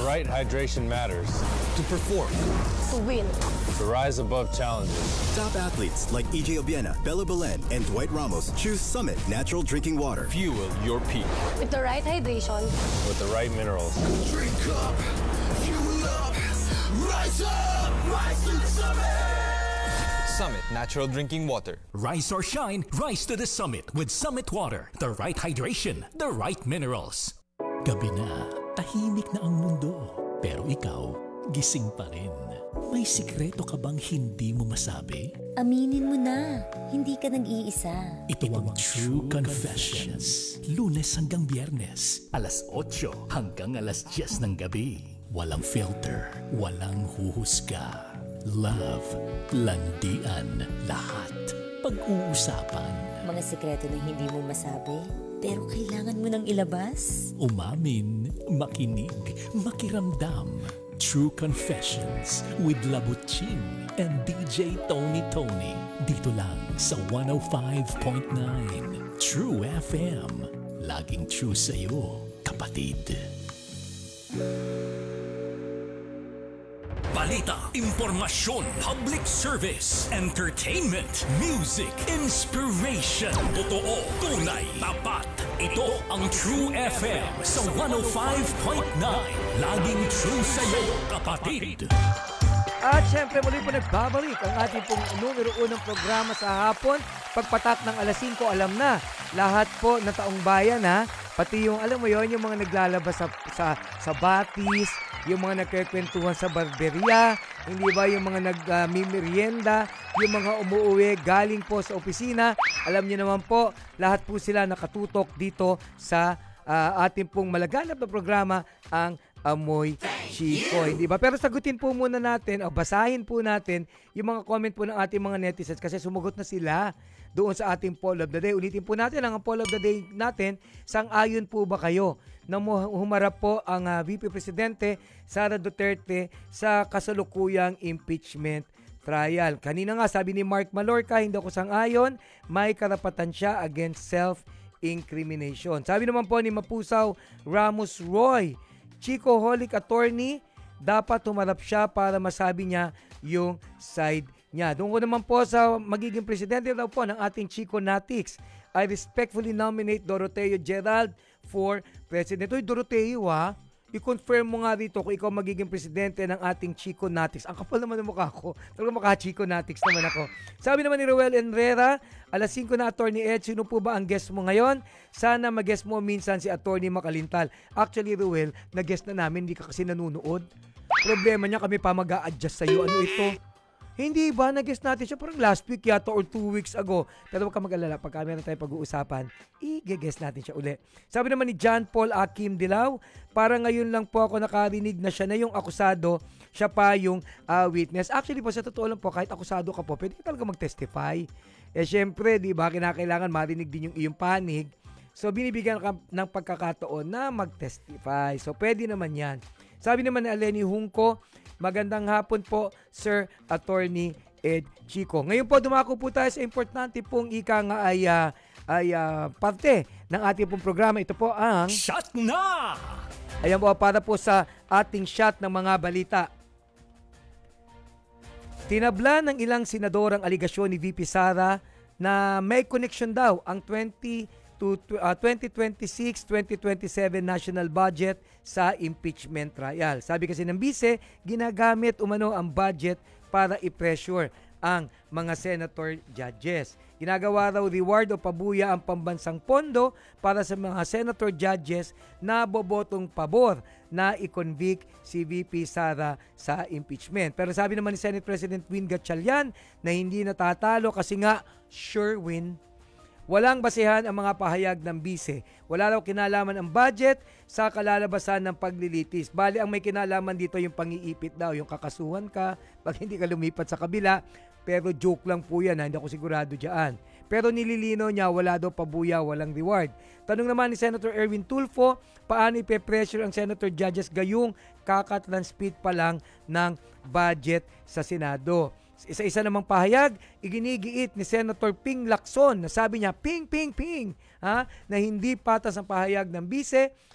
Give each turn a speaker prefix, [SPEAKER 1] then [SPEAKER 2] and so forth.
[SPEAKER 1] right hydration matters.
[SPEAKER 2] To perform.
[SPEAKER 3] To win.
[SPEAKER 1] To rise above challenges.
[SPEAKER 4] Top athletes like EJ Obiena, Bella Belen, and Dwight Ramos choose Summit Natural Drinking Water.
[SPEAKER 2] Fuel your peak.
[SPEAKER 3] With the right hydration.
[SPEAKER 1] With the right minerals.
[SPEAKER 5] Drink up, fuel up, rise to the summit!
[SPEAKER 2] Summit Natural Drinking Water.
[SPEAKER 6] Rise or shine, rise to the summit with Summit Water. The right hydration, the right minerals. Gabi na, tahimik na ang mundo. Pero ikaw, gising pa rin. May sikreto ka bang hindi mo masabi?
[SPEAKER 7] Aminin mo na, hindi ka nag-iisa.
[SPEAKER 6] Ito ang True Confessions. Lunes hanggang Biyernes, alas 8 hanggang alas 10 ng gabi. Walang filter, walang huhusga. Love, landian, lahat. Pag-uusapan.
[SPEAKER 7] Mga sikreto na hindi mo masabi, pero kailangan mo nang ilabas.
[SPEAKER 6] Umamin, makinig, makiramdam. True Confessions with Labutching and DJ Tony. Dito lang sa 105.9 True FM. Laging true sa'yo, kapatid. Balita, impormasyon, public service, entertainment, music, inspiration. Totoo, tunay, tapat. Ito ang True FM sa 105.9. Laging true sa'yo, kapatid.
[SPEAKER 8] At syempre muli po nagbabalik ang ating pong numero 1 programa sa hapon. Pagpatak ng alas 5, alam na. Lahat po na taong bayan ha. Pati yung, alam mo yon, yung mga naglalabas sa batis, yung mga nagkikwentuhan sa barberia, hindi ba yung mga nagmimerienda, yung mga umuuwi galing po sa opisina. Alam niyo naman po, lahat po sila nakatutok dito sa ating pong malaganap na programa, ang Amoy Chikoy, di ba? Pero sagutin po muna natin, o basahin po natin yung mga comment po ng ating mga netizens kasi sumagot na sila doon sa ating poll of the day. Ulitin po natin ang poll of the day natin. Sang-ayon po ba kayo na humarap po ang VP Presidente Sara Duterte sa kasalukuyang impeachment trial? Kanina nga sabi ni Mark Malorca, hindi ako sang-ayon, may karapatan siya against self-incrimination. Sabi naman po ni Mapusaw Ramos Roy, Chicoholic attorney, dapat humarap siya para masabi niya yung side niya. Doon ko naman po sa magiging presidente daw po ng ating Chico Natics, I respectfully nominate Doroteo Gerald for president. Uy, Doroteo ha, i-confirm mo nga dito kung ikaw magiging presidente ng ating Chico Natics. Ang kapal naman ng mukha ko. Talagang maka-Chico Natics naman ako. Sabi naman ni Roel Enrera, alas 5 na, Attorney Ed, sino po ba ang guest mo ngayon? Sana mag-guest mo minsan si Attorney Makalintal. Actually, Roel, nag-guest na namin, hindi ka kasi nanunood. Problema niya, kami pa mag-a-adjust sa'yo. Ano ito? Hindi ba? Nag-guest natin siya parang last week yata or 2 weeks ago. Pero huwag ka mag-alala. Pagka meron tayong pag-uusapan, i-guest natin siya uli. Sabi naman ni John Paul Akim Dilaw, para ngayon lang po ako nakarinig na siya na yung akusado, siya pa yung witness. Actually po, sa totoo lang po, kahit akusado ka po, pwede ka talaga mag-testify. Eh syempre, di ba, kinakailangan marinig din yung iyong panig. So, binibigyan ka ng pagkakataon na mag-testify. So, pwede naman yan. Sabi naman ni Aleni Hungko, magandang hapon po, Sir Attorney Ed Chico. Ngayon po, dumako po tayo sa importante pong ika nga ay parte ng ating pong programa. Ito po ang
[SPEAKER 6] Shot na!
[SPEAKER 8] Ayan po, para po sa ating shot ng mga balita. Tinabla ng ilang senador ang aligasyon ni VP Sara na may connection daw ang 2026-2027 national budget sa impeachment trial. Sabi kasi ng bise, ginagamit umano ang budget para i-pressure ang mga senator judges. Ginagawa raw reward o pabuya ang pambansang pondo para sa mga senator judges na bobotong pabor na i-convict si VP Sara sa impeachment. Pero sabi naman ni Senate President Win Gatchalian na hindi natatalo kasi nga sure win. Walang basehan ang mga pahayag ng bise. Wala raw kinalaman ang budget sa kalalabasan ng paglilitis. Bali, ang may kinalaman dito yung pang-iipit daw, yung kakasuhan ka pag hindi ka lumipat sa kabila. Pero joke lang po yan, hindi ako sigurado dyan. Pero nililino niya, wala daw pabuya, walang reward. Tanong naman ni Senator Erwin Tulfo, paano ipe-pressure ang senator judges gayong kakatransmit pa lang ng budget sa Senado? Isa-isa namang pahayag, iginigiit ni Senator Ping Lacson na sabi niya, ping, na hindi patas ang pahayag ng bise